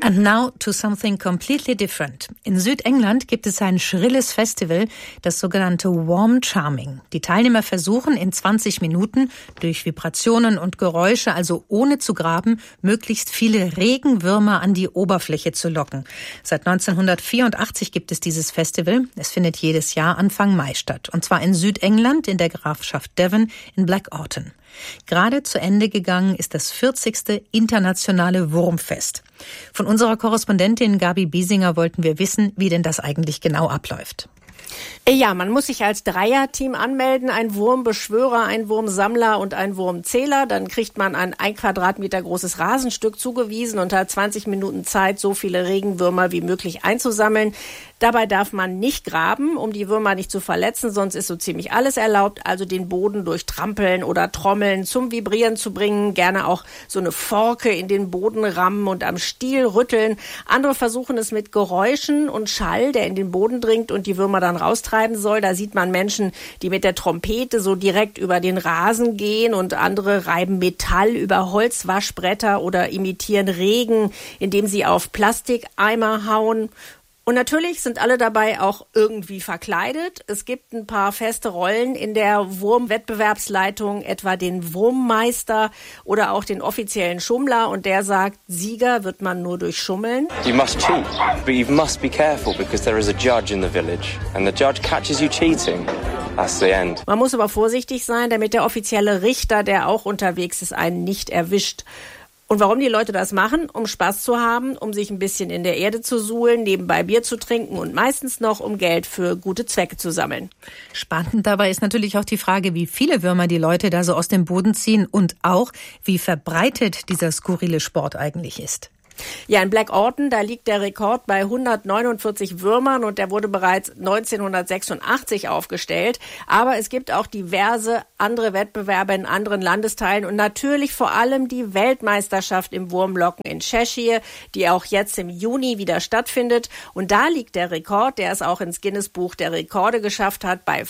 And now to something completely different. In Südengland gibt es ein schrilles Festival, das sogenannte Warm Charming. Die Teilnehmer versuchen in 20 Minuten durch Vibrationen und Geräusche, also ohne zu graben, möglichst viele Regenwürmer an die Oberfläche zu locken. Seit 1984 gibt es dieses Festival. Es findet jedes Jahr Anfang Mai statt. Und zwar in Südengland, in der Grafschaft Devon, in Blackawton. Gerade zu Ende gegangen ist das 40. internationale Wurmfest. Von unserer Korrespondentin Gabi Biesinger wollten wir wissen, wie denn das eigentlich genau abläuft. Ja, man muss sich als Dreierteam anmelden, ein Wurmbeschwörer, ein Wurmsammler und ein Wurmzähler. Dann kriegt man ein 1 Quadratmeter großes Rasenstück zugewiesen und hat 20 Minuten Zeit, so viele Regenwürmer wie möglich einzusammeln. Dabei darf man nicht graben, um die Würmer nicht zu verletzen, sonst ist so ziemlich alles erlaubt. Also den Boden durch Trampeln oder Trommeln zum Vibrieren zu bringen, gerne auch so eine Forke in den Boden rammen und am Stiel rütteln. Andere versuchen es mit Geräuschen und Schall, der in den Boden dringt und die Würmer dann raustreiben soll. Da sieht man Menschen, die mit der Trompete so direkt über den Rasen gehen und andere reiben Metall über Holzwaschbretter oder imitieren Regen, indem sie auf Plastikeimer hauen. Und natürlich sind alle dabei auch irgendwie verkleidet. Es gibt ein paar feste Rollen in der Wurmwettbewerbsleitung, etwa den Wurmmeister oder auch den offiziellen Schummler. Und der sagt, Sieger wird man nur durch Schummeln. You must cheat, but you must be careful because there is a judge in the village. And the judge catches you cheating. That's the end. Man muss aber vorsichtig sein, damit der offizielle Richter, der auch unterwegs ist, einen nicht erwischt. Und warum die Leute das machen? Um Spaß zu haben, um sich ein bisschen in der Erde zu suhlen, nebenbei Bier zu trinken und meistens noch, um Geld für gute Zwecke zu sammeln. Spannend dabei ist natürlich auch die Frage, wie viele Würmer die Leute da so aus dem Boden ziehen und auch, wie verbreitet dieser skurrile Sport eigentlich ist. Ja, in Blackawton, da liegt der Rekord bei 149 Würmern und der wurde bereits 1986 aufgestellt. Aber es gibt auch diverse andere Wettbewerbe in anderen Landesteilen und natürlich vor allem die Weltmeisterschaft im Wurmlocken in Cheshire, die auch jetzt im Juni wieder stattfindet. Und da liegt der Rekord, der es auch ins Guinness-Buch der Rekorde geschafft hat, bei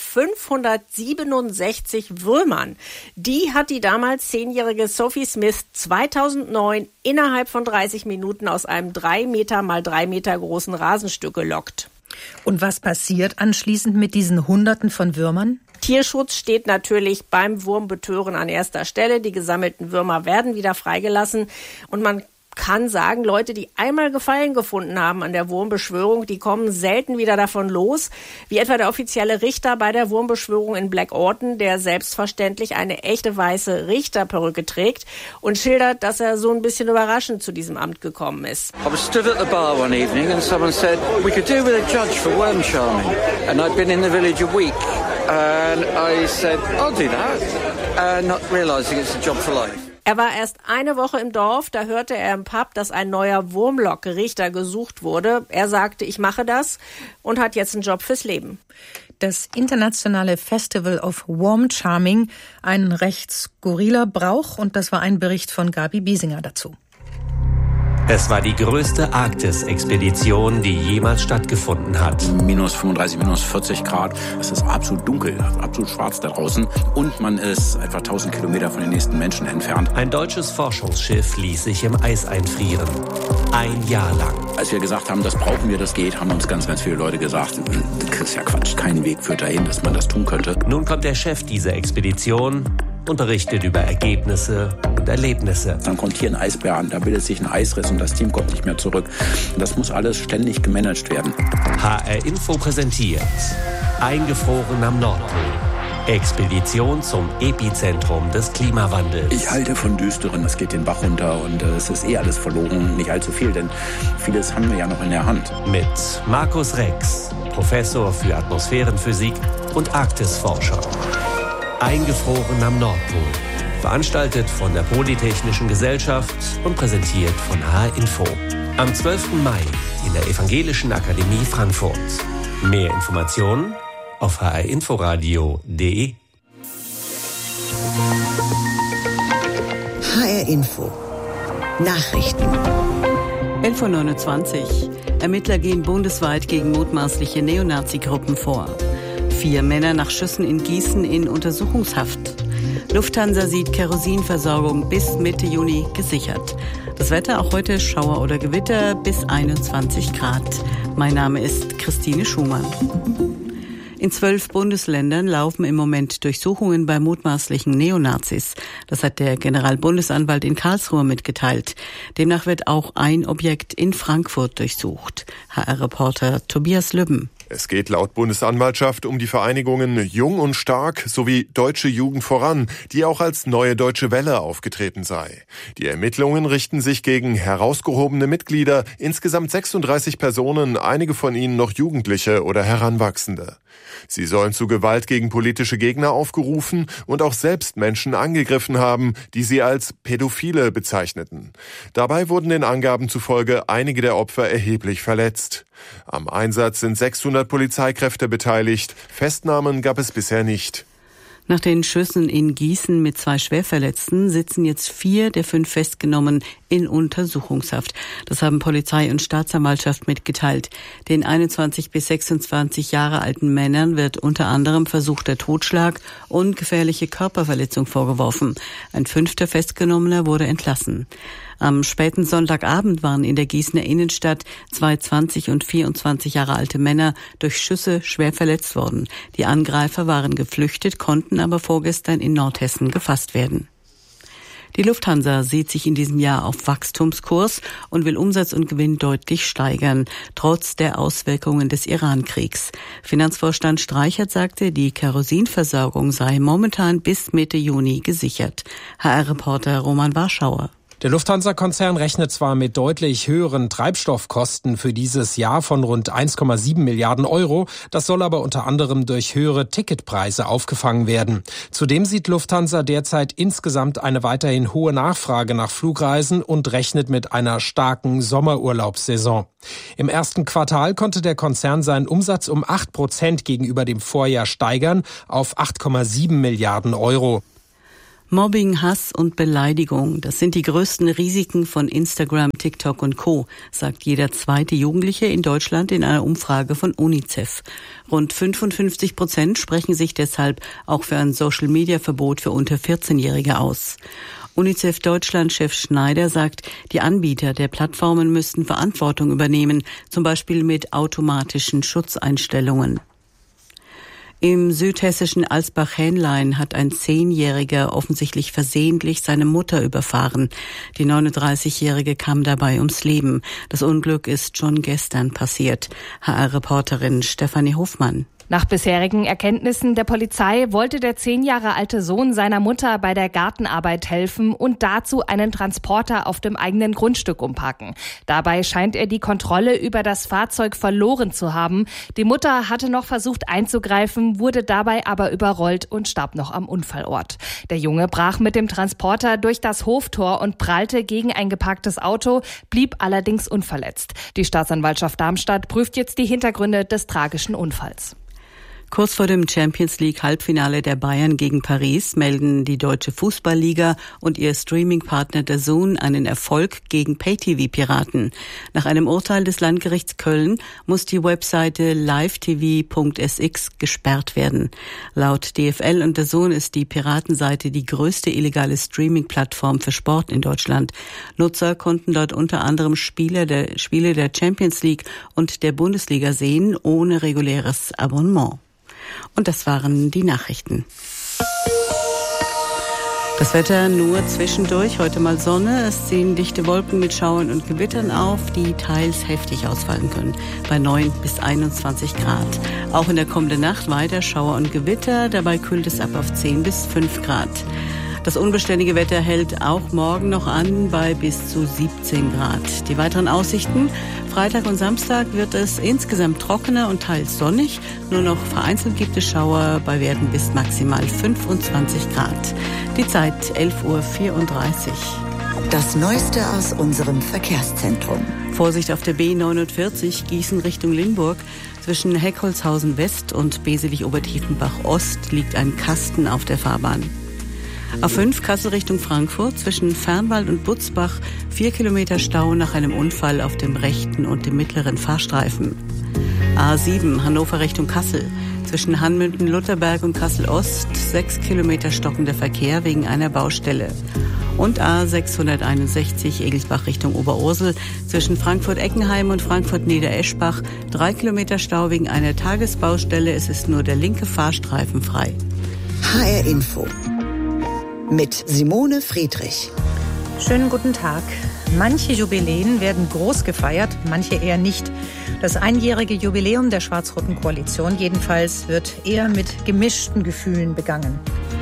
567 Würmern. Die hat die damals 10-jährige Sophie Smith 2009 innerhalb von 30 Minuten aus einem 3 Meter mal 3 Meter großen Rasenstück gelockt. Und was passiert anschließend mit diesen Hunderten von Würmern? Tierschutz steht natürlich beim Wurmbetören an erster Stelle. Die gesammelten Würmer werden wieder freigelassen und man kann sagen, Leute, die einmal Gefallen gefunden haben an der Wurmbeschwörung, die kommen selten wieder davon los, wie etwa der offizielle Richter bei der Wurmbeschwörung in Blackawton, der selbstverständlich eine echte weiße Richterperücke trägt und schildert, dass er so ein bisschen überraschend zu diesem Amt gekommen ist. I was stood at the bar one evening and someone said, we could do with a judge for worm charming. And I'd been in the village a week and I said, I'll do that, not realizing it's a job for life. Er war erst eine Woche im Dorf, da hörte er im Pub, dass ein neuer Wurmlock-Richter gesucht wurde. Er sagte, ich mache das und hat jetzt einen Job fürs Leben. Das internationale Festival of Warm Charming, ein recht skurriler Brauch, und das war ein Bericht von Gabi Biesinger dazu. Es war die größte Arktis-Expedition, die jemals stattgefunden hat. Minus 35, minus 40 Grad. Es ist absolut dunkel, absolut schwarz da draußen. Und man ist etwa 1000 Kilometer von den nächsten Menschen entfernt. Ein deutsches Forschungsschiff ließ sich im Eis einfrieren. 1 Jahr lang. Als wir gesagt haben, das brauchen wir, das geht, haben uns ganz, ganz viele Leute gesagt, das ist ja Quatsch, kein Weg führt dahin, dass man das tun könnte. Nun kommt der Chef dieser Expedition und berichtet über Ergebnisse und Erlebnisse. Dann kommt hier ein Eisbär an, da bildet sich ein Eisriss und das Team kommt nicht mehr zurück. Das muss alles ständig gemanagt werden. HR Info präsentiert Eingefroren am Nordpol. Expedition zum Epizentrum des Klimawandels. Ich halte von Düsteren, es geht den Bach runter und es ist alles verloren, nicht allzu viel, denn vieles haben wir ja noch in der Hand. Mit Markus Rex, Professor für Atmosphärenphysik und Arktisforscher. Eingefroren am Nordpol. Veranstaltet von der Polytechnischen Gesellschaft und präsentiert von HR Info. Am 12. Mai in der Evangelischen Akademie Frankfurt. Mehr Informationen auf hrinforadio.de. HR Info. Nachrichten. 11:29 Uhr. Ermittler gehen bundesweit gegen mutmaßliche Neonazi-Gruppen vor. 4 Männer nach Schüssen in Gießen in Untersuchungshaft. Lufthansa sieht Kerosinversorgung bis Mitte Juni gesichert. Das Wetter auch heute Schauer oder Gewitter bis 21 Grad. Mein Name ist Christine Schumann. In 12 Bundesländern laufen im Moment Durchsuchungen bei mutmaßlichen Neonazis. Das hat der Generalbundesanwalt in Karlsruhe mitgeteilt. Demnach wird auch ein Objekt in Frankfurt durchsucht. HR-Reporter Tobias Lübben. Es geht laut Bundesanwaltschaft um die Vereinigungen Jung und Stark sowie Deutsche Jugend voran, die auch als Neue Deutsche Welle aufgetreten sei. Die Ermittlungen richten sich gegen herausgehobene Mitglieder, insgesamt 36 Personen, einige von ihnen noch Jugendliche oder Heranwachsende. Sie sollen zu Gewalt gegen politische Gegner aufgerufen und auch selbst Menschen angegriffen haben, die sie als Pädophile bezeichneten. Dabei wurden den Angaben zufolge einige der Opfer erheblich verletzt. Am Einsatz sind 600 Polizeikräfte beteiligt. Festnahmen gab es bisher nicht. Nach den Schüssen in Gießen mit 2 Schwerverletzten sitzen jetzt 4 der 5 Festgenommenen in Untersuchungshaft. Das haben Polizei und Staatsanwaltschaft mitgeteilt. Den 21 bis 26 Jahre alten Männern wird unter anderem versuchter Totschlag und gefährliche Körperverletzung vorgeworfen. Ein 5. Festgenommener wurde entlassen. Am späten Sonntagabend waren in der Gießener Innenstadt 2 20 und 24 Jahre alte Männer durch Schüsse schwer verletzt worden. Die Angreifer waren geflüchtet, konnten aber vorgestern in Nordhessen gefasst werden. Die Lufthansa sieht sich in diesem Jahr auf Wachstumskurs und will Umsatz und Gewinn deutlich steigern, trotz der Auswirkungen des Iran-Kriegs. Finanzvorstand Streichert sagte, die Kerosinversorgung sei momentan bis Mitte Juni gesichert. HR-Reporter Roman Warschauer. Der Lufthansa-Konzern rechnet zwar mit deutlich höheren Treibstoffkosten für dieses Jahr von rund 1,7 Milliarden Euro, das soll aber unter anderem durch höhere Ticketpreise aufgefangen werden. Zudem sieht Lufthansa derzeit insgesamt eine weiterhin hohe Nachfrage nach Flugreisen und rechnet mit einer starken Sommerurlaubssaison. Im ersten Quartal konnte der Konzern seinen Umsatz um 8% gegenüber dem Vorjahr steigern auf 8,7 Milliarden Euro. Mobbing, Hass und Beleidigung, das sind die größten Risiken von Instagram, TikTok und Co., sagt jeder zweite Jugendliche in Deutschland in einer Umfrage von UNICEF. Rund 55% sprechen sich deshalb auch für ein Social-Media-Verbot für unter 14-Jährige aus. UNICEF Deutschland-Chef Schneider sagt, die Anbieter der Plattformen müssten Verantwortung übernehmen, zum Beispiel mit automatischen Schutzeinstellungen. Im südhessischen Alsbach-Hähnlein hat ein 10-Jähriger offensichtlich versehentlich seine Mutter überfahren. Die 39-Jährige kam dabei ums Leben. Das Unglück ist schon gestern passiert. HR-Reporterin Stefanie Hofmann. Nach bisherigen Erkenntnissen der Polizei wollte der 10 Jahre alte Sohn seiner Mutter bei der Gartenarbeit helfen und dazu einen Transporter auf dem eigenen Grundstück umparken. Dabei scheint er die Kontrolle über das Fahrzeug verloren zu haben. Die Mutter hatte noch versucht einzugreifen, wurde dabei aber überrollt und starb noch am Unfallort. Der Junge brach mit dem Transporter durch das Hoftor und prallte gegen ein geparktes Auto, blieb allerdings unverletzt. Die Staatsanwaltschaft Darmstadt prüft jetzt die Hintergründe des tragischen Unfalls. Kurz vor dem Champions-League-Halbfinale der Bayern gegen Paris melden die Deutsche Fußballliga und ihr Streaming-Partner DAZN einen Erfolg gegen Pay-TV-Piraten. Nach einem Urteil des Landgerichts Köln muss die Webseite livetv.sx gesperrt werden. Laut DFL und DAZN ist die Piratenseite die größte illegale Streaming-Plattform für Sport in Deutschland. Nutzer konnten dort unter anderem Spiele der Champions League und der Bundesliga sehen, ohne reguläres Abonnement. Und das waren die Nachrichten. Das Wetter nur zwischendurch, heute mal Sonne. Es ziehen dichte Wolken mit Schauern und Gewittern auf, die teils heftig ausfallen können, bei 9 bis 21 Grad. Auch in der kommenden Nacht weiter Schauer und Gewitter, dabei kühlt es ab auf 10 bis 5 Grad. Das unbeständige Wetter hält auch morgen noch an bei bis zu 17 Grad. Die weiteren Aussichten: Freitag und Samstag wird es insgesamt trockener und teils sonnig. Nur noch vereinzelt gibt es Schauer bei Werten bis maximal 25 Grad. Die Zeit 11:34 Uhr. Das Neueste aus unserem Verkehrszentrum. Vorsicht auf der B49 Gießen Richtung Limburg. Zwischen Heckholzhausen West und Beselich-Obertiefenbach Ost liegt ein Kasten auf der Fahrbahn. A5 Kassel Richtung Frankfurt, zwischen Fernwald und Butzbach 4 Kilometer Stau nach einem Unfall auf dem rechten und dem mittleren Fahrstreifen. A7 Hannover Richtung Kassel, zwischen Hanmünden, Lutherberg und Kassel Ost 6 Kilometer stockender Verkehr wegen einer Baustelle. Und A661 Egelsbach Richtung Oberursel zwischen Frankfurt-Eckenheim und Frankfurt-Niedereschbach. 3 Kilometer Stau wegen einer Tagesbaustelle. Es ist nur der linke Fahrstreifen frei. HR Info mit Simone Friedrich. Schönen guten Tag. Manche Jubiläen werden groß gefeiert, manche eher nicht. Das einjährige Jubiläum der schwarz-roten Koalition jedenfalls wird eher mit gemischten Gefühlen begangen.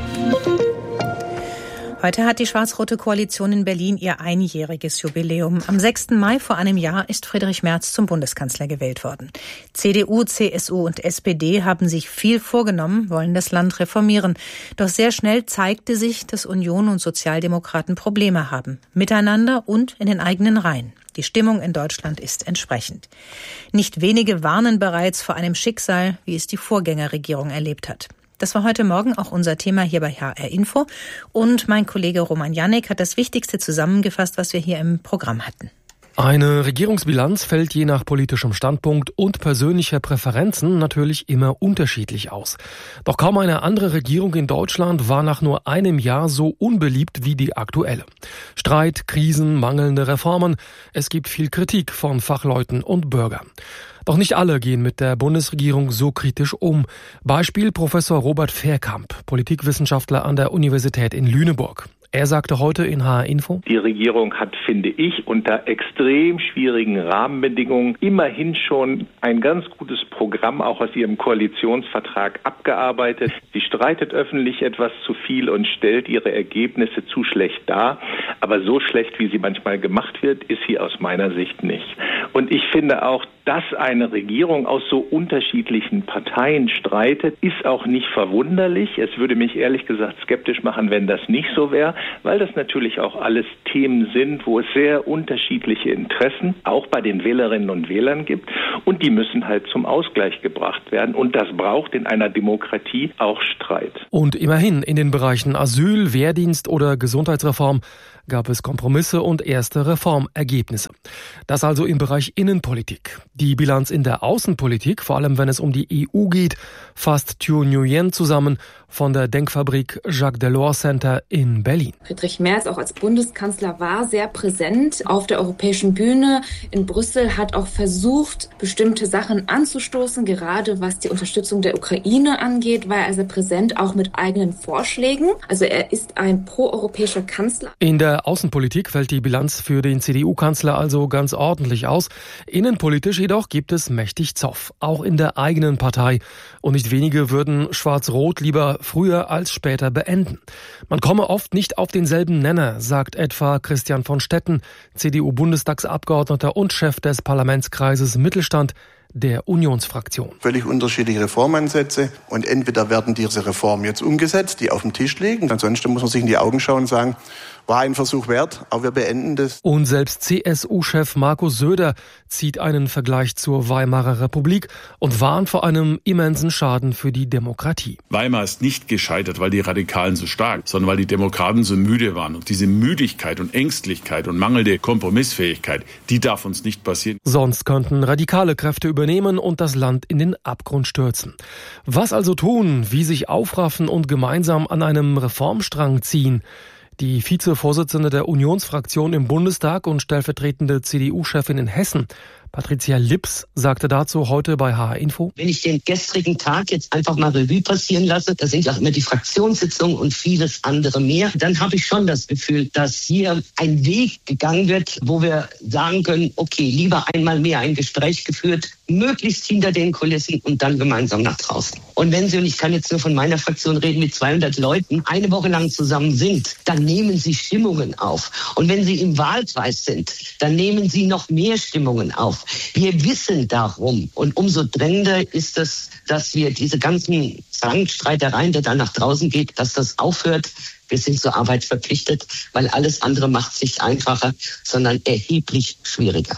Heute hat die schwarz-rote Koalition in Berlin ihr einjähriges Jubiläum. Am 6. Mai vor einem Jahr ist Friedrich Merz zum Bundeskanzler gewählt worden. CDU, CSU und SPD haben sich viel vorgenommen, wollen das Land reformieren. Doch sehr schnell zeigte sich, dass Union und Sozialdemokraten Probleme haben. Miteinander und in den eigenen Reihen. Die Stimmung in Deutschland ist entsprechend. Nicht wenige warnen bereits vor einem Schicksal, wie es die Vorgängerregierung erlebt hat. Das war heute Morgen auch unser Thema hier bei HR Info. Und mein Kollege Roman Janek hat das Wichtigste zusammengefasst, was wir hier im Programm hatten. Eine Regierungsbilanz fällt je nach politischem Standpunkt und persönlicher Präferenzen natürlich immer unterschiedlich aus. Doch kaum eine andere Regierung in Deutschland war nach nur einem Jahr so unbeliebt wie die aktuelle. Streit, Krisen, mangelnde Reformen. Es gibt viel Kritik von Fachleuten und Bürgern. Doch nicht alle gehen mit der Bundesregierung so kritisch um. Beispiel Professor Robert Fehrkamp, Politikwissenschaftler an der Universität in Lüneburg. Er sagte heute in HR Info: Die Regierung hat, finde ich, unter extrem schwierigen Rahmenbedingungen immerhin schon ein ganz gutes Programm auch aus ihrem Koalitionsvertrag abgearbeitet. Sie streitet öffentlich etwas zu viel und stellt ihre Ergebnisse zu schlecht dar. Aber so schlecht, wie sie manchmal gemacht wird, ist sie aus meiner Sicht nicht. Und ich finde auch, dass eine Regierung aus so unterschiedlichen Parteien streitet, ist auch nicht verwunderlich. Es würde mich ehrlich gesagt skeptisch machen, wenn das nicht so wäre, weil das natürlich auch alles Themen sind, wo es sehr unterschiedliche Interessen auch bei den Wählerinnen und Wählern gibt. Und die müssen halt zum Ausgleich gebracht werden. Und das braucht in einer Demokratie auch Streit. Und immerhin in den Bereichen Asyl, Wehrdienst oder Gesundheitsreform gab es Kompromisse und erste Reformergebnisse. Das also im Bereich Innenpolitik. Die Bilanz in der Außenpolitik, vor allem wenn es um die EU geht, fasst Thu Nguyen zusammen von der Denkfabrik Jacques Delors Center in Berlin. Friedrich Merz auch als Bundeskanzler war sehr präsent auf der europäischen Bühne in Brüssel, hat auch versucht, bestimmte Sachen anzustoßen, gerade was die Unterstützung der Ukraine angeht, war er sehr präsent, auch mit eigenen Vorschlägen. Also er ist ein proeuropäischer Kanzler. In der Außenpolitik fällt die Bilanz für den CDU-Kanzler also ganz ordentlich aus. Innenpolitisch jedoch gibt es mächtig Zoff, auch in der eigenen Partei. Und nicht wenige würden Schwarz-Rot lieber früher als später beenden. Man komme oft nicht auf denselben Nenner, sagt etwa Christian von Stetten, CDU-Bundestagsabgeordneter und Chef des Parlamentskreises Mittelstand der Unionsfraktion. Völlig unterschiedliche Reformansätze und entweder werden diese Reformen jetzt umgesetzt, die auf dem Tisch liegen, ansonsten muss man sich in die Augen schauen und sagen, war ein Versuch wert, aber wir beenden das. Und selbst CSU-Chef Markus Söder zieht einen Vergleich zur Weimarer Republik und warnt vor einem immensen Schaden für die Demokratie. Weimar ist nicht gescheitert, weil die Radikalen so stark, sondern weil die Demokraten so müde waren. Und diese Müdigkeit und Ängstlichkeit und mangelnde Kompromissfähigkeit, die darf uns nicht passieren. Sonst könnten radikale Kräfte übernehmen und das Land in den Abgrund stürzen. Was also tun? Wie sich aufraffen und gemeinsam an einem Reformstrang ziehen? Die Vizevorsitzende der Unionsfraktion im Bundestag und stellvertretende CDU-Chefin in Hessen, Patricia Lips, sagte dazu heute bei HR Info: Wenn ich den gestrigen Tag jetzt einfach mal Revue passieren lasse, da sind ja auch immer die Fraktionssitzungen und vieles andere mehr, dann habe ich schon das Gefühl, dass hier ein Weg gegangen wird, wo wir sagen können, okay, lieber einmal mehr ein Gespräch geführt, möglichst hinter den Kulissen und dann gemeinsam nach draußen. Und wenn Sie, und ich kann jetzt nur von meiner Fraktion reden, mit 200 Leuten eine Woche lang zusammen sind, dann nehmen Sie Stimmungen auf. Und wenn Sie im Wahlkreis sind, dann nehmen Sie noch mehr Stimmungen auf. Wir wissen darum und umso drängender ist es, dass wir diese ganzen Streitereien, der dann nach draußen geht, dass das aufhört. Wir sind zur Arbeit verpflichtet, weil alles andere macht es nicht einfacher, sondern erheblich schwieriger.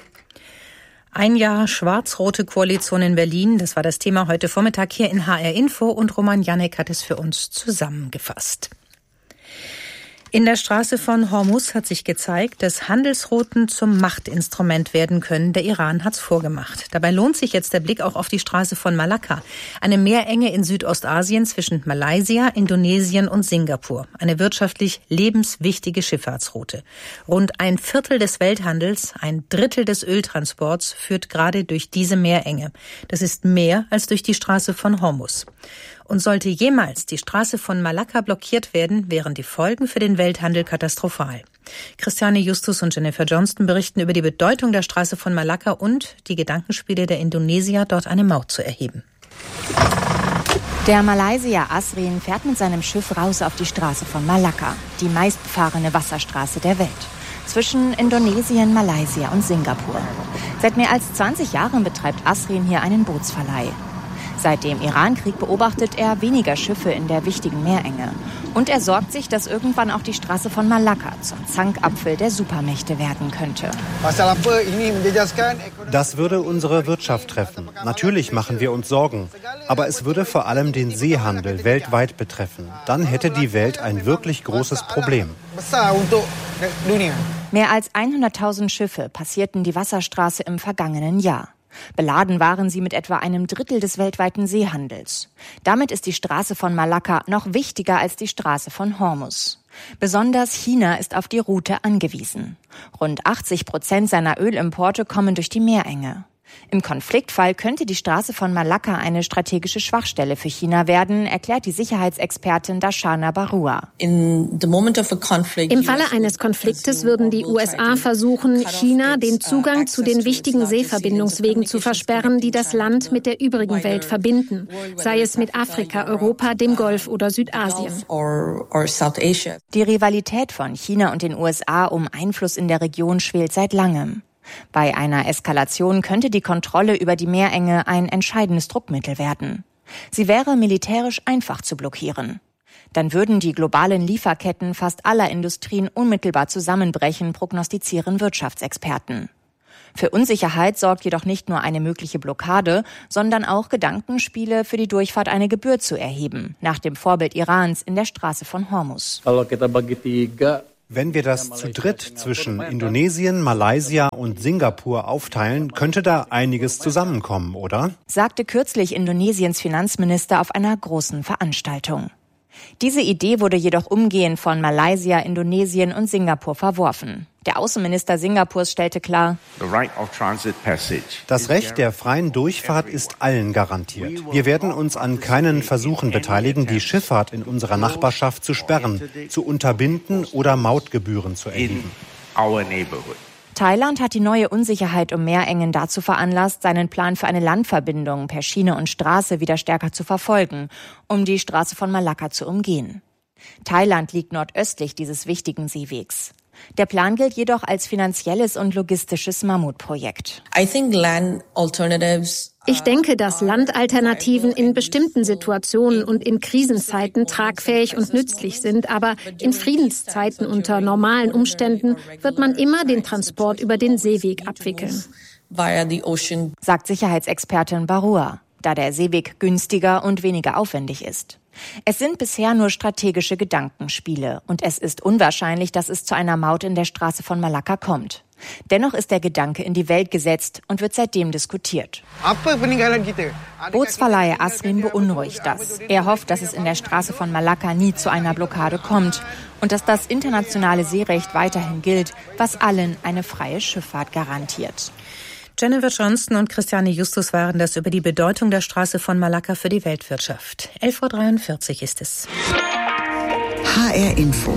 Ein Jahr schwarz-rote Koalition in Berlin, das war das Thema heute Vormittag hier in HR Info und Roman Janek hat es für uns zusammengefasst. In der Straße von Hormuz hat sich gezeigt, dass Handelsrouten zum Machtinstrument werden können. Der Iran hat's vorgemacht. Dabei lohnt sich jetzt der Blick auch auf die Straße von Malakka. Eine Meerenge in Südostasien zwischen Malaysia, Indonesien und Singapur. Eine wirtschaftlich lebenswichtige Schifffahrtsroute. Rund 1/4 des Welthandels, 1/3 des Öltransports führt gerade durch diese Meerenge. Das ist mehr als durch die Straße von Hormuz. Und sollte jemals die Straße von Malakka blockiert werden, wären die Folgen für den Welthandel katastrophal. Christiane Justus und Jennifer Johnston berichten über die Bedeutung der Straße von Malakka und die Gedankenspiele der Indonesier, dort eine Maut zu erheben. Der Malaysier Asrin fährt mit seinem Schiff raus auf die Straße von Malakka, die meistbefahrene Wasserstraße der Welt. Zwischen Indonesien, Malaysia und Singapur. Seit mehr als 20 Jahren betreibt Asrin hier einen Bootsverleih. Seit dem Irankrieg beobachtet er weniger Schiffe in der wichtigen Meerenge. Und er sorgt sich, dass irgendwann auch die Straße von Malakka zum Zankapfel der Supermächte werden könnte. Das würde unsere Wirtschaft treffen. Natürlich machen wir uns Sorgen. Aber es würde vor allem den Seehandel weltweit betreffen. Dann hätte die Welt ein wirklich großes Problem. Mehr als 100.000 Schiffe passierten die Wasserstraße im vergangenen Jahr. Beladen waren sie mit etwa 1/3 des weltweiten Seehandels. Damit ist die Straße von Malakka noch wichtiger als die Straße von Hormuz. Besonders China ist auf die Route angewiesen. Rund 80% seiner Ölimporte kommen durch die Meerenge. Im Konfliktfall könnte die Straße von Malakka eine strategische Schwachstelle für China werden, erklärt die Sicherheitsexpertin Darshana Barua. Im Falle eines Konfliktes würden die USA versuchen, China den Zugang zu den wichtigen Seeverbindungswegen zu versperren, die das Land mit der übrigen Welt verbinden, sei es mit Afrika, Europa, dem Golf oder Südasien. Die Rivalität von China und den USA um Einfluss in der Region schwelt seit langem. Bei einer Eskalation könnte die Kontrolle über die Meerenge ein entscheidendes Druckmittel werden. Sie wäre militärisch einfach zu blockieren. Dann würden die globalen Lieferketten fast aller Industrien unmittelbar zusammenbrechen, prognostizieren Wirtschaftsexperten. Für Unsicherheit sorgt jedoch nicht nur eine mögliche Blockade, sondern auch Gedankenspiele, für die Durchfahrt eine Gebühr zu erheben, nach dem Vorbild Irans in der Straße von Hormuz. Wenn wir das zu dritt zwischen Indonesien, Malaysia und Singapur aufteilen, könnte da einiges zusammenkommen, oder? Sagte kürzlich Indonesiens Finanzminister auf einer großen Veranstaltung. Diese Idee wurde jedoch umgehend von Malaysia, Indonesien und Singapur verworfen. Der Außenminister Singapurs stellte klar: Das Recht der freien Durchfahrt ist allen garantiert. Wir werden uns an keinen Versuchen beteiligen, die Schifffahrt in unserer Nachbarschaft zu sperren, zu unterbinden oder Mautgebühren zu erheben. Thailand hat die neue Unsicherheit um Meerengen dazu veranlasst, seinen Plan für eine Landverbindung per Schiene und Straße wieder stärker zu verfolgen, um die Straße von Malakka zu umgehen. Thailand liegt nordöstlich dieses wichtigen Seewegs. Der Plan gilt jedoch als finanzielles und logistisches Mammutprojekt. Ich denke, dass Landalternativen in bestimmten Situationen und in Krisenzeiten tragfähig und nützlich sind, aber in Friedenszeiten unter normalen Umständen wird man immer den Transport über den Seeweg abwickeln, sagt Sicherheitsexpertin Barua, da der Seeweg günstiger und weniger aufwendig ist. Es sind bisher nur strategische Gedankenspiele und es ist unwahrscheinlich, dass es zu einer Maut in der Straße von Malakka kommt. Dennoch ist der Gedanke in die Welt gesetzt und wird seitdem diskutiert. Bootsverleiher Asrin beunruhigt das. Er hofft, dass es in der Straße von Malakka nie zu einer Blockade kommt und dass das internationale Seerecht weiterhin gilt, was allen eine freie Schifffahrt garantiert. Jennifer Johnston und Christiane Justus waren das über die Bedeutung der Straße von Malakka für die Weltwirtschaft. 11:43 Uhr ist es. HR Info.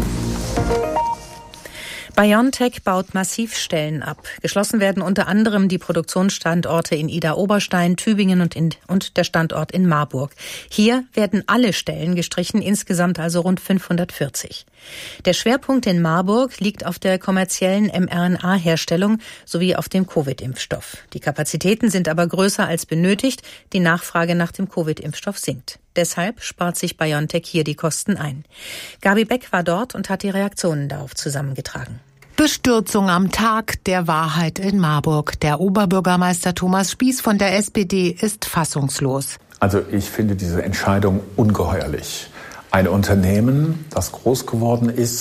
BioNTech baut massiv Stellen ab. Geschlossen werden unter anderem die Produktionsstandorte in Idar-Oberstein, Tübingen und der Standort in Marburg. Hier werden alle Stellen gestrichen, insgesamt also rund 540. Der Schwerpunkt in Marburg liegt auf der kommerziellen mRNA-Herstellung sowie auf dem Covid-Impfstoff. Die Kapazitäten sind aber größer als benötigt. Die Nachfrage nach dem Covid-Impfstoff sinkt. Deshalb spart sich BioNTech hier die Kosten ein. Gabi Beck war dort und hat die Reaktionen darauf zusammengetragen. Bestürzung am Tag der Wahrheit in Marburg. Der Oberbürgermeister Thomas Spieß von der SPD ist fassungslos. Also ich finde diese Entscheidung ungeheuerlich. Ein Unternehmen, das groß geworden ist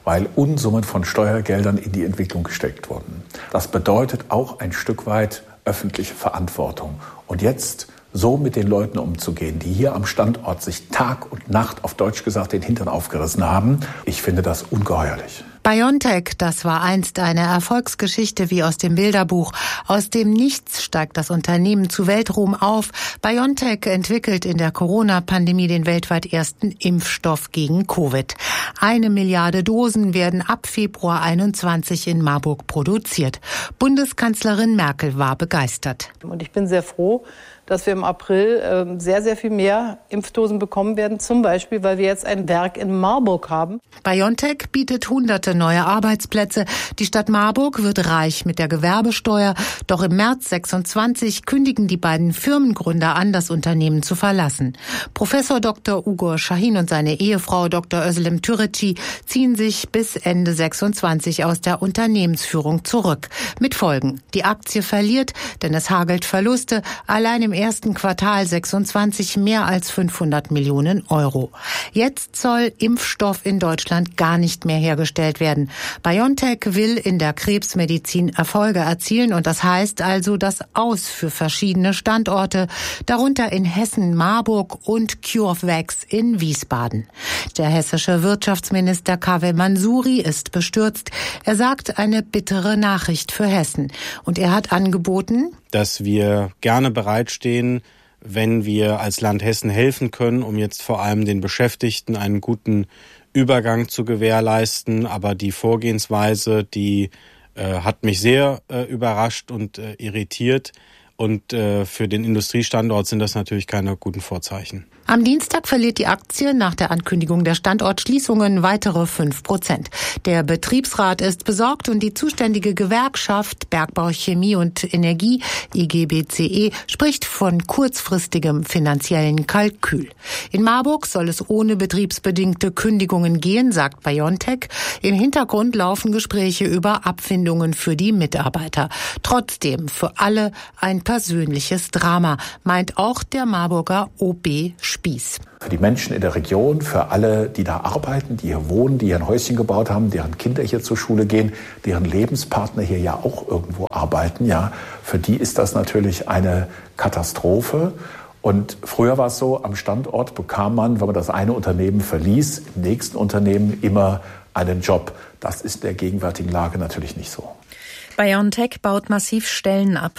weil Unsummen von Steuergeldern in die Entwicklung gesteckt wurden. Das bedeutet auch ein Stück weit öffentliche Verantwortung. Und jetzt so mit den Leuten umzugehen, die hier am Standort sich Tag und Nacht, auf Deutsch gesagt, den Hintern aufgerissen haben, ich finde das ungeheuerlich. BioNTech, das war einst eine Erfolgsgeschichte wie aus dem Bilderbuch. Aus dem Nichts steigt das Unternehmen zu Weltruhm auf. BioNTech entwickelt in der Corona-Pandemie den weltweit ersten Impfstoff gegen Covid. 1 Milliarde Dosen werden ab Februar 2021 in Marburg produziert. Bundeskanzlerin Merkel war begeistert. Und ich bin sehr froh, dass wir im April sehr, sehr viel mehr Impfdosen bekommen werden. Zum Beispiel, weil wir jetzt ein Werk in Marburg haben. BioNTech bietet hunderte neue Arbeitsplätze. Die Stadt Marburg wird reich mit der Gewerbesteuer. Doch im März 2026 kündigen die beiden Firmengründer an, das Unternehmen zu verlassen. Professor Dr. Ugur Şahin und seine Ehefrau Dr. Özlem Türeci ziehen sich bis Ende 2026 aus der Unternehmensführung zurück. Mit Folgen: Die Aktie verliert, denn es hagelt Verluste. Allein im ersten Quartal 26 mehr als 500 Millionen Euro. Jetzt soll Impfstoff in Deutschland gar nicht mehr hergestellt werden. BioNTech will in der Krebsmedizin Erfolge erzielen und das heißt also das Aus für verschiedene Standorte, darunter in Hessen, Marburg und CureVac in Wiesbaden. Der hessische Wirtschaftsminister Kaveh Mansuri ist bestürzt. Er sagt, eine bittere Nachricht für Hessen. Und er hat angeboten, dass wir gerne bereitstehen, wenn wir als Land Hessen helfen können, um jetzt vor allem den Beschäftigten einen guten Übergang zu gewährleisten. Aber die Vorgehensweise, die hat mich sehr überrascht und irritiert. Und für den Industriestandort sind das natürlich keine guten Vorzeichen. Am Dienstag verliert die Aktie nach der Ankündigung der Standortschließungen weitere 5%. Der Betriebsrat ist besorgt und die zuständige Gewerkschaft Bergbau, Chemie und Energie, IGBCE, spricht von kurzfristigem finanziellen Kalkül. In Marburg soll es ohne betriebsbedingte Kündigungen gehen, sagt BioNTech. Im Hintergrund laufen Gespräche über Abfindungen für die Mitarbeiter. Trotzdem für alle ein persönliches Drama, meint auch der Marburger OB Spieß. Für die Menschen in der Region, für alle, die da arbeiten, die hier wohnen, die hier ein Häuschen gebaut haben, deren Kinder hier zur Schule gehen, deren Lebenspartner hier ja auch irgendwo arbeiten, ja, für die ist das natürlich eine Katastrophe. Und früher war es so, am Standort bekam man, wenn man das eine Unternehmen verließ, im nächsten Unternehmen immer einen Job. Das ist in der gegenwärtigen Lage natürlich nicht so. BioNTech baut massiv Stellen ab.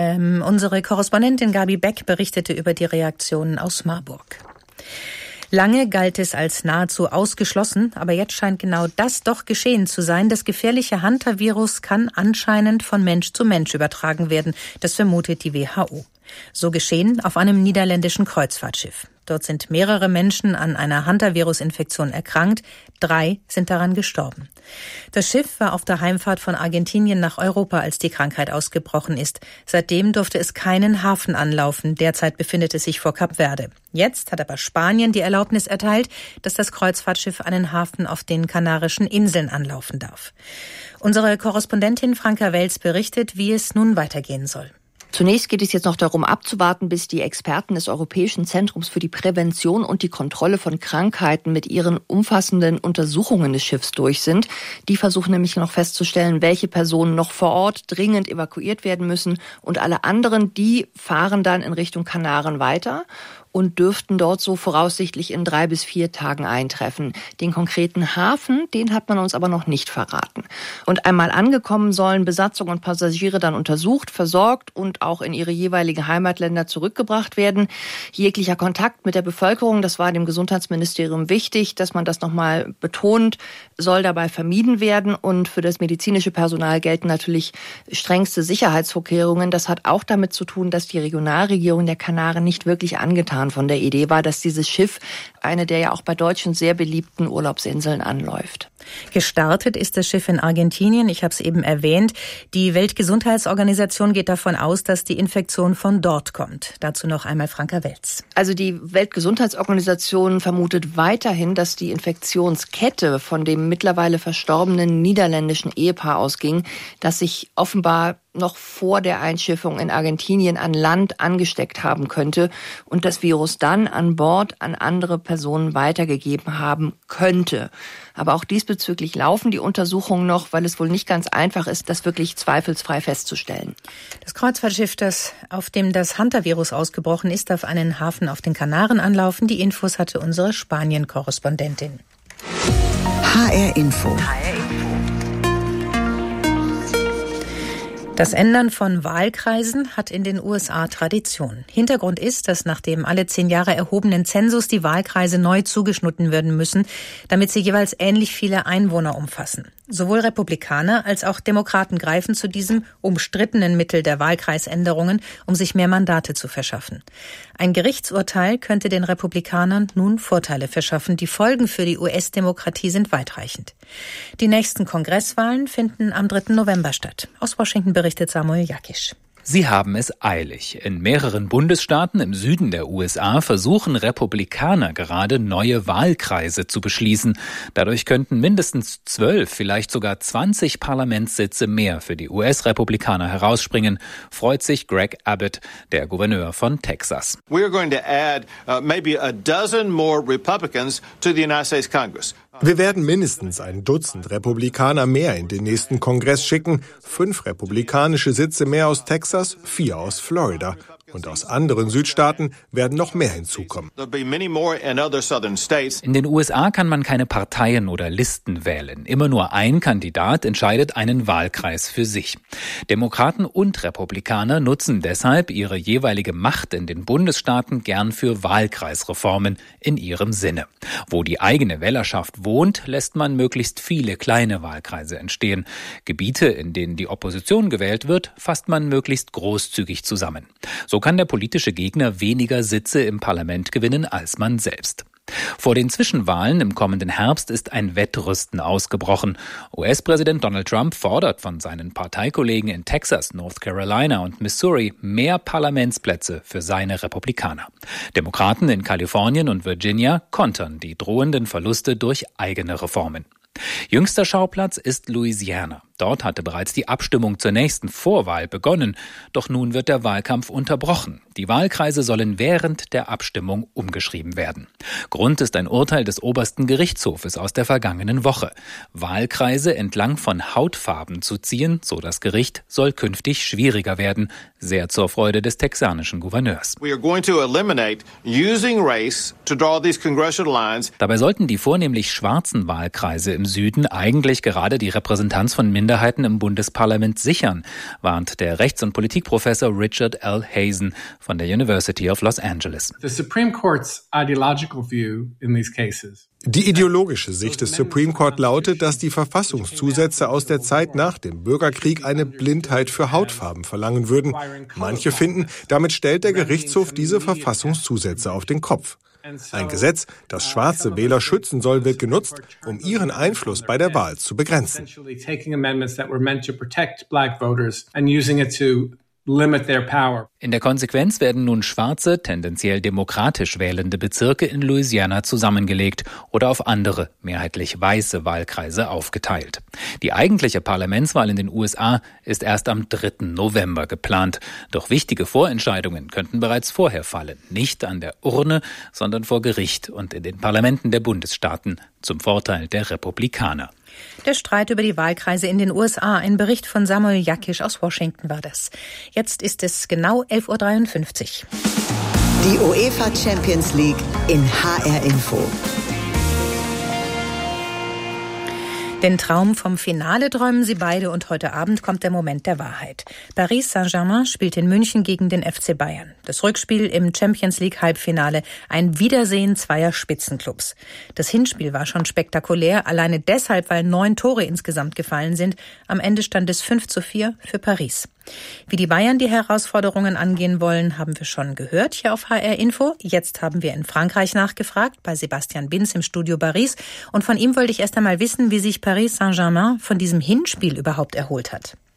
Unsere Korrespondentin Gabi Beck berichtete über die Reaktionen aus Marburg. Lange galt es als nahezu ausgeschlossen, aber jetzt scheint genau das doch geschehen zu sein. Das gefährliche Hantavirus kann anscheinend von Mensch zu Mensch übertragen werden. Das vermutet die WHO. So geschehen auf einem niederländischen Kreuzfahrtschiff. Dort sind mehrere Menschen an einer Hantavirus-Infektion erkrankt. 3 sind daran gestorben. Das Schiff war auf der Heimfahrt von Argentinien nach Europa, als die Krankheit ausgebrochen ist. Seitdem durfte es keinen Hafen anlaufen. Derzeit befindet es sich vor Kap Verde. Jetzt hat aber Spanien die Erlaubnis erteilt, dass das Kreuzfahrtschiff einen Hafen auf den Kanarischen Inseln anlaufen darf. Unsere Korrespondentin Franka Welz berichtet, wie es nun weitergehen soll. Zunächst geht es jetzt noch darum abzuwarten, bis die Experten des Europäischen Zentrums für die Prävention und die Kontrolle von Krankheiten mit ihren umfassenden Untersuchungen des Schiffs durch sind. Die versuchen nämlich noch festzustellen, welche Personen noch vor Ort dringend evakuiert werden müssen. Und alle anderen, die fahren dann in Richtung Kanaren weiter und dürften dort so voraussichtlich in 3 bis 4 Tagen eintreffen. Den konkreten Hafen, den hat man uns aber noch nicht verraten. Und einmal angekommen sollen Besatzung und Passagiere dann untersucht, versorgt und auch in ihre jeweiligen Heimatländer zurückgebracht werden. Jeglicher Kontakt mit der Bevölkerung, das war dem Gesundheitsministerium wichtig, dass man das nochmal betont, soll dabei vermieden werden. Und für das medizinische Personal gelten natürlich strengste Sicherheitsvorkehrungen. Das hat auch damit zu tun, dass die Regionalregierung der Kanaren nicht wirklich angetan von der Idee war, dass dieses Schiff eine der ja auch bei Deutschen sehr beliebten Urlaubsinseln anläuft. Gestartet ist das Schiff in Argentinien, ich habe es eben erwähnt. Die Weltgesundheitsorganisation geht davon aus, dass die Infektion von dort kommt. Dazu noch einmal Franka Welz. Also die Weltgesundheitsorganisation vermutet weiterhin, dass die Infektionskette von dem mittlerweile verstorbenen niederländischen Ehepaar ausging, das sich offenbar noch vor der Einschiffung in Argentinien an Land angesteckt haben könnte und das Virus dann an Bord an andere Personen weitergegeben haben könnte. Aber auch diesbezüglich laufen die Untersuchungen noch, weil es wohl nicht ganz einfach ist, das wirklich zweifelsfrei festzustellen. Das Kreuzfahrtschiff, auf dem das Hantavirus ausgebrochen ist, darf einen Hafen auf den Kanaren anlaufen. Die Infos hatte unsere Spanien-Korrespondentin. HR Info. Das Ändern von Wahlkreisen hat in den USA Tradition. Hintergrund ist, dass nach dem alle 10 Jahre erhobenen Zensus die Wahlkreise neu zugeschnitten werden müssen, damit sie jeweils ähnlich viele Einwohner umfassen. Sowohl Republikaner als auch Demokraten greifen zu diesem umstrittenen Mittel der Wahlkreisänderungen, um sich mehr Mandate zu verschaffen. Ein Gerichtsurteil könnte den Republikanern nun Vorteile verschaffen. Die Folgen für die US-Demokratie sind weitreichend. Die nächsten Kongresswahlen finden am 3. November statt. Aus Washington berichtet Samuel Jakisch. Sie haben es eilig. In mehreren Bundesstaaten im Süden der USA versuchen Republikaner gerade neue Wahlkreise zu beschließen. Dadurch könnten mindestens 12, vielleicht sogar 20 Parlamentssitze mehr für die US-Republikaner herausspringen, freut sich Greg Abbott, der Gouverneur von Texas. We're going to add maybe a dozen more Republicans to the United States Congress. Wir werden mindestens ein Dutzend Republikaner mehr in den nächsten Kongress schicken, 5 republikanische Sitze mehr aus Texas, 4 aus Florida. Und aus anderen Südstaaten werden noch mehr hinzukommen. In den USA kann man keine Parteien oder Listen wählen. Immer nur ein Kandidat entscheidet einen Wahlkreis für sich. Demokraten und Republikaner nutzen deshalb ihre jeweilige Macht in den Bundesstaaten gern für Wahlkreisreformen in ihrem Sinne. Wo die eigene Wählerschaft wohnt, lässt man möglichst viele kleine Wahlkreise entstehen. Gebiete, in denen die Opposition gewählt wird, fasst man möglichst großzügig zusammen. So kann der politische Gegner weniger Sitze im Parlament gewinnen als man selbst. Vor den Zwischenwahlen im kommenden Herbst ist ein Wettrüsten ausgebrochen. US-Präsident Donald Trump fordert von seinen Parteikollegen in Texas, North Carolina und Missouri mehr Parlamentsplätze für seine Republikaner. Demokraten in Kalifornien und Virginia kontern die drohenden Verluste durch eigene Reformen. Jüngster Schauplatz ist Louisiana. Dort hatte bereits die Abstimmung zur nächsten Vorwahl begonnen. Doch nun wird der Wahlkampf unterbrochen. Die Wahlkreise sollen während der Abstimmung umgeschrieben werden. Grund ist ein Urteil des obersten Gerichtshofes aus der vergangenen Woche. Wahlkreise entlang von Hautfarben zu ziehen, so das Gericht, soll künftig schwieriger werden. Sehr zur Freude des texanischen Gouverneurs. Dabei sollten die vornehmlich schwarzen Wahlkreise im Süden eigentlich gerade die Repräsentanz von Minderheiten im Bundesparlament sichern, warnt der Rechts- und Politikprofessor Richard L. Hazen von der University of Los Angeles. Die ideologische Sicht des Supreme Court lautet, dass die Verfassungszusätze aus der Zeit nach dem Bürgerkrieg eine Blindheit für Hautfarben verlangen würden. Manche finden, damit stellt der Gerichtshof diese Verfassungszusätze auf den Kopf. Ein Gesetz, das schwarze Wähler schützen soll, wird genutzt, um ihren Einfluss bei der Wahl zu begrenzen. In der Konsequenz werden nun schwarze, tendenziell demokratisch wählende Bezirke in Louisiana zusammengelegt oder auf andere, mehrheitlich weiße Wahlkreise aufgeteilt. Die eigentliche Parlamentswahl in den USA ist erst am 3. November geplant. Doch wichtige Vorentscheidungen könnten bereits vorher fallen. Nicht an der Urne, sondern vor Gericht und in den Parlamenten der Bundesstaaten zum Vorteil der Republikaner. Der Streit über die Wahlkreise in den USA. Ein Bericht von Samuel Jakisch aus Washington war das. Jetzt ist es genau 11.53 Uhr. Die UEFA Champions League in HR Info. Den Traum vom Finale träumen sie beide und heute Abend kommt der Moment der Wahrheit. Paris Saint-Germain spielt in München gegen den FC Bayern. Das Rückspiel im Champions League Halbfinale, ein Wiedersehen zweier Spitzenclubs. Das Hinspiel war schon spektakulär, alleine deshalb, weil 9 Tore insgesamt gefallen sind. Am Ende stand es 5:4 für Paris. Wie die Bayern die Herausforderungen angehen wollen, haben wir schon gehört hier auf HR Info. Jetzt haben wir in Frankreich nachgefragt, bei Sebastian Binz im Studio Paris. Und von ihm wollte ich erst einmal wissen, wie sich Paris Saint-Germain von diesem Hinspiel überhaupt erholt hat.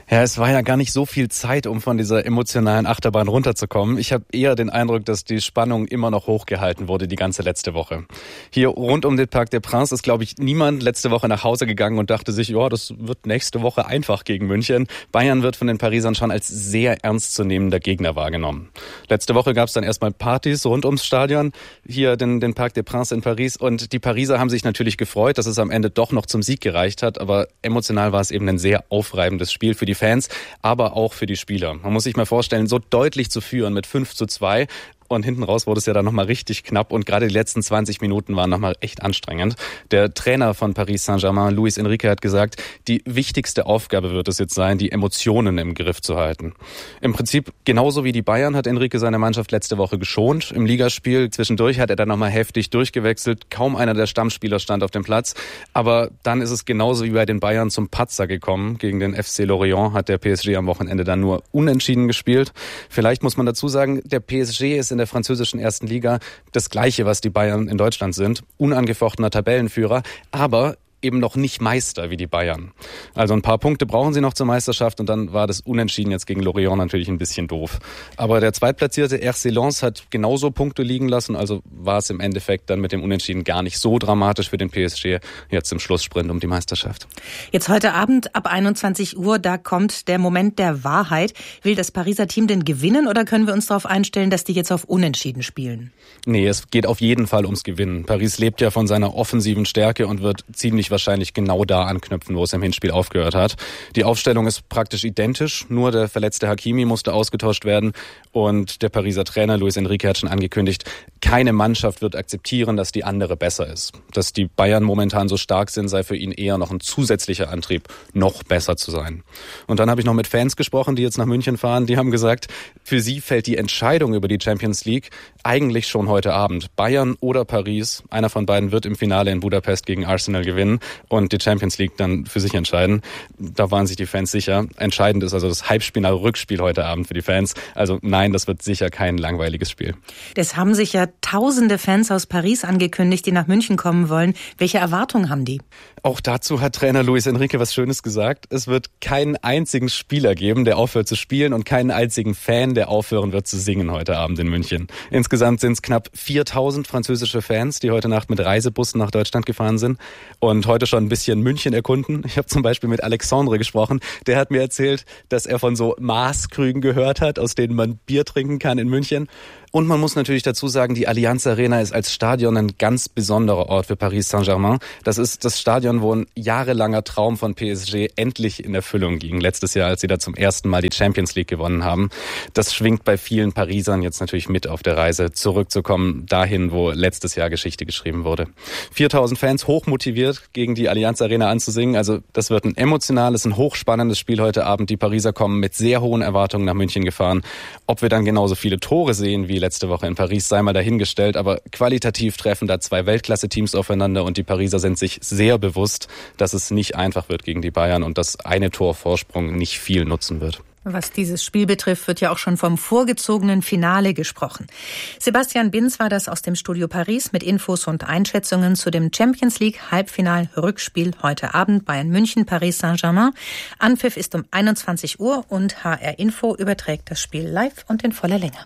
Ja, es war ja gar nicht so viel Zeit, um von dieser emotionalen Achterbahn runterzukommen. Ich habe eher den Eindruck, dass die Spannung immer noch hochgehalten wurde, die ganze letzte Woche. Hier rund um den Parc des Princes ist, glaube ich, niemand letzte Woche nach Hause gegangen und dachte sich, ja, das wird nächste Woche einfach gegen München. Bayern wird von den Parisern schon als sehr ernstzunehmender Gegner wahrgenommen. Letzte Woche gab es dann erstmal Partys rund ums Stadion, hier den Parc des Princes in Paris. Und die Pariser haben sich natürlich gefreut, dass es am Ende doch noch zum Sieg gereicht hat. Aber emotional war es eben ein sehr aufreibendes Spiel für die Fans, aber auch für die Spieler. Man muss sich mal vorstellen, so deutlich zu führen mit 5:2. Und hinten raus wurde es ja dann nochmal richtig knapp und gerade die letzten 20 Minuten waren nochmal echt anstrengend. Der Trainer von Paris Saint-Germain, Luis Enrique, hat gesagt, die wichtigste Aufgabe wird es jetzt sein, die Emotionen im Griff zu halten. Im Prinzip genauso wie die Bayern hat Enrique seine Mannschaft letzte Woche geschont. Im Ligaspiel zwischendurch hat er dann nochmal heftig durchgewechselt. Kaum einer der Stammspieler stand auf dem Platz. Aber dann ist es genauso wie bei den Bayern zum Patzer gekommen. Gegen den FC Lorient hat der PSG am Wochenende dann nur unentschieden gespielt. Vielleicht muss man dazu sagen, der PSG ist in der französischen ersten Liga das Gleiche, was die Bayern in Deutschland sind. Unangefochtener Tabellenführer, aber eben noch nicht Meister wie die Bayern. Also ein paar Punkte brauchen sie noch zur Meisterschaft und dann war das Unentschieden jetzt gegen Lorient natürlich ein bisschen doof. Aber der zweitplatzierte RC Lens hat genauso Punkte liegen lassen, also war es im Endeffekt dann mit dem Unentschieden gar nicht so dramatisch für den PSG jetzt im Schlusssprint um die Meisterschaft. Jetzt heute Abend ab 21 Uhr, da kommt der Moment der Wahrheit. Will das Pariser Team denn gewinnen oder können wir uns darauf einstellen, dass die jetzt auf Unentschieden spielen? Nee, es geht auf jeden Fall ums Gewinnen. Paris lebt ja von seiner offensiven Stärke und wird ziemlich wahrscheinlich genau da anknüpfen, wo es im Hinspiel aufgehört hat. Die Aufstellung ist praktisch identisch, nur der verletzte Hakimi musste ausgetauscht werden und der Pariser Trainer Luis Enrique hat schon angekündigt, keine Mannschaft wird akzeptieren, dass die andere besser ist. Dass die Bayern momentan so stark sind, sei für ihn eher noch ein zusätzlicher Antrieb, noch besser zu sein. Und dann habe ich noch mit Fans gesprochen, die jetzt nach München fahren, die haben gesagt, für sie fällt die Entscheidung über die Champions League eigentlich schon heute Abend. Bayern oder Paris, einer von beiden wird im Finale in Budapest gegen Arsenal gewinnen und die Champions League dann für sich entscheiden. Da waren sich die Fans sicher. Entscheidend ist also das Halbfinal-Rückspiel heute Abend für die Fans. Also nein, das wird sicher kein langweiliges Spiel. Das haben sich ja tausende Fans aus Paris angekündigt, die nach München kommen wollen. Welche Erwartungen haben die? Auch dazu hat Trainer Luis Enrique was Schönes gesagt. Es wird keinen einzigen Spieler geben, der aufhört zu spielen und keinen einzigen Fan, der aufhören wird zu singen heute Abend in München. Insgesamt sind es knapp 4.000 französische Fans, die heute Nacht mit Reisebussen nach Deutschland gefahren sind und heute schon ein bisschen München erkunden. Ich habe zum Beispiel mit Alexandre gesprochen. Der hat mir erzählt, dass er von so Maßkrügen gehört hat, aus denen man Bier trinken kann in München. Und man muss natürlich dazu sagen, die Allianz Arena ist als Stadion ein ganz besonderer Ort für Paris Saint-Germain. Das ist das Stadion, wo ein jahrelanger Traum von PSG endlich in Erfüllung ging. Letztes Jahr, als sie da zum ersten Mal die Champions League gewonnen haben. Das schwingt bei vielen Parisern jetzt natürlich mit auf der Reise, zurückzukommen dahin, wo letztes Jahr Geschichte geschrieben wurde. 4.000 Fans hochmotiviert gegen die Allianz Arena anzusingen. Also das wird ein emotionales, ein hochspannendes Spiel heute Abend. Die Pariser kommen mit sehr hohen Erwartungen nach München gefahren. Ob wir dann genauso viele Tore sehen wie letzte Woche in Paris, sei mal dahingestellt, aber qualitativ treffen da zwei Weltklasse-Teams aufeinander und die Pariser sind sich sehr bewusst, dass es nicht einfach wird gegen die Bayern und dass eine Torvorsprung nicht viel nutzen wird. Was dieses Spiel betrifft, wird ja auch schon vom vorgezogenen Finale gesprochen. Sebastian Binz war das aus dem Studio Paris mit Infos und Einschätzungen zu dem Champions League Halbfinal-Rückspiel heute Abend Bayern München, Paris Saint-Germain. Anpfiff ist um 21 Uhr und HR Info überträgt das Spiel live und in voller Länge.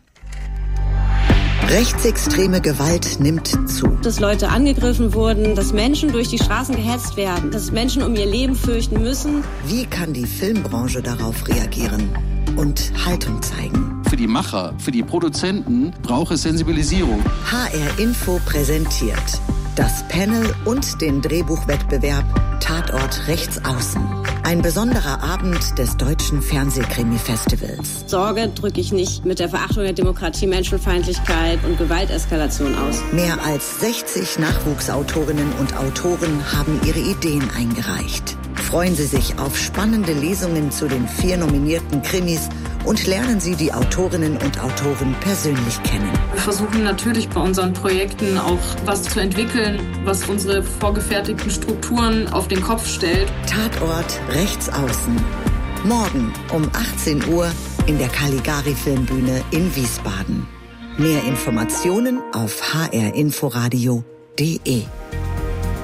Rechtsextreme Gewalt nimmt zu. Dass Leute angegriffen wurden, dass Menschen durch die Straßen gehetzt werden, dass Menschen um ihr Leben fürchten müssen. Wie kann die Filmbranche darauf reagieren und Haltung zeigen? Für die Macher, für die Produzenten braucht es Sensibilisierung. HR Info präsentiert das Panel und den Drehbuchwettbewerb Tatort Rechtsaußen. Ein besonderer Abend des Deutschen Fernsehkrimi-Festivals. Sorge drücke ich nicht mit der Verachtung der Demokratie, Menschenfeindlichkeit und Gewalteskalation aus. Mehr als 60 Nachwuchsautorinnen und Autoren haben ihre Ideen eingereicht. Freuen Sie sich auf spannende Lesungen zu den 4 nominierten Krimis und lernen Sie die Autorinnen und Autoren persönlich kennen. Wir versuchen natürlich bei unseren Projekten auch was zu entwickeln, was unsere vorgefertigten Strukturen auf den Kopf stellt. Tatort Rechtsaußen. Morgen um 18 Uhr in der Caligari Filmbühne in Wiesbaden. Mehr Informationen auf hrinforadio.de.